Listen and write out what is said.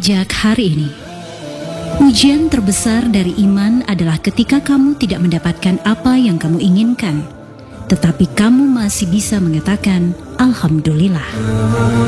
Sajak hari ini. Ujian terbesar dari iman adalah ketika kamu tidak mendapatkan apa yang kamu inginkan, tetapi kamu masih bisa mengatakan Alhamdulillah.